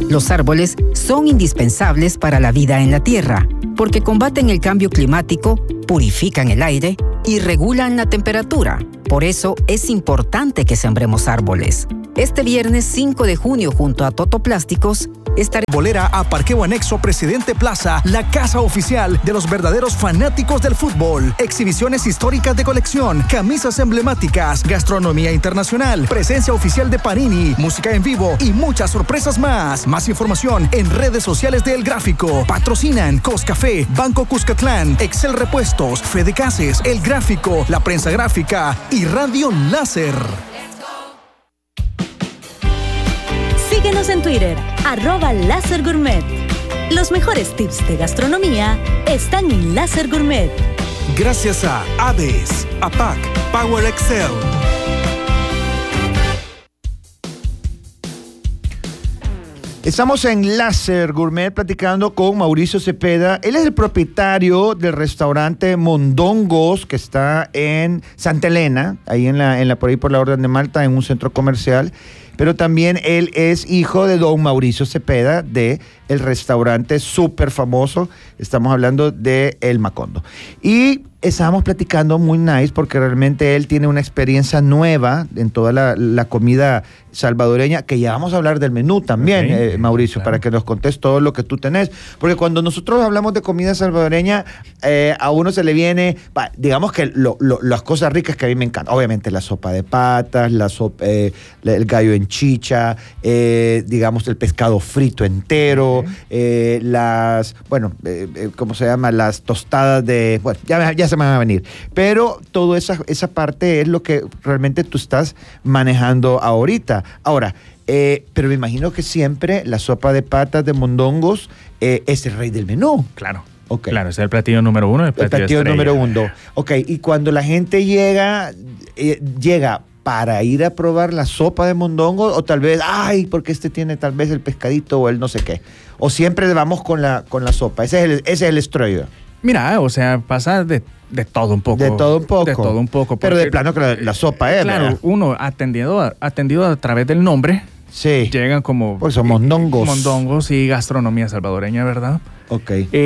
Los árboles son indispensables para la vida en la Tierra, porque combaten el cambio climático, purifican el aire y regulan la temperatura. Por eso es importante que sembremos árboles. Este viernes 5 de junio, junto a Toto Plásticos, estaré... Bolera a Parqueo Anexo Presidente Plaza, la casa oficial de los verdaderos fanáticos del fútbol. Exhibiciones históricas de colección, camisas emblemáticas, gastronomía internacional, presencia oficial de Panini, música en vivo y muchas sorpresas más. Más información en redes sociales de El Gráfico. Patrocinan Coscafé, Banco Cuscatlán, Excel Repuestos, Fede Cases, El Gráfico, La Prensa Gráfica y Radio Láser. Síguenos en Twitter, @LáserGourmet. Los mejores tips de gastronomía están en Láser Gourmet. Gracias a Hades, APAC, Power Excel. Estamos en Láser Gourmet platicando con Mauricio Cepeda. Él es el propietario del restaurante Mondongos, que está en Santa Elena, ahí por ahí por la Orden de Malta, en un centro comercial. Pero también él es hijo de don Mauricio Cepeda, de el restaurante súper famoso. Estamos hablando de El Macondo. Y estábamos platicando muy nice porque realmente él tiene una experiencia nueva en toda la comida salvadoreña, que ya vamos a hablar del menú también, okay, Mauricio, claro, para que nos contes todo lo que tú tenés. Porque cuando nosotros hablamos de comida salvadoreña, a uno se le viene, digamos que las cosas ricas que a mí me encantan. Obviamente la sopa de patas, el gallo en chicha, digamos el pescado frito entero, ¿cómo se llama? Las tostadas de... Bueno, ya se me van a venir. Pero toda esa parte es lo que realmente tú estás manejando ahorita. Ahora, pero me imagino que siempre la sopa de patas de Mondongos es el rey del menú. Claro. Okay. Claro, ese es el platillo número uno. El platillo número uno. Ok, y cuando la gente llega para ir a probar la sopa de mondongo, o tal vez, porque este tiene tal vez el pescadito o el no sé qué. O siempre vamos con la sopa. Ese es el estrella. Mira, o sea, pasa de todo un poco. De todo un poco. De todo un poco. Pero de plano que la sopa es, claro, ¿verdad? Uno atendido a través del nombre. Sí. Llegan como... Pues son mondongos. Mondongos y gastronomía salvadoreña, ¿verdad? Ok.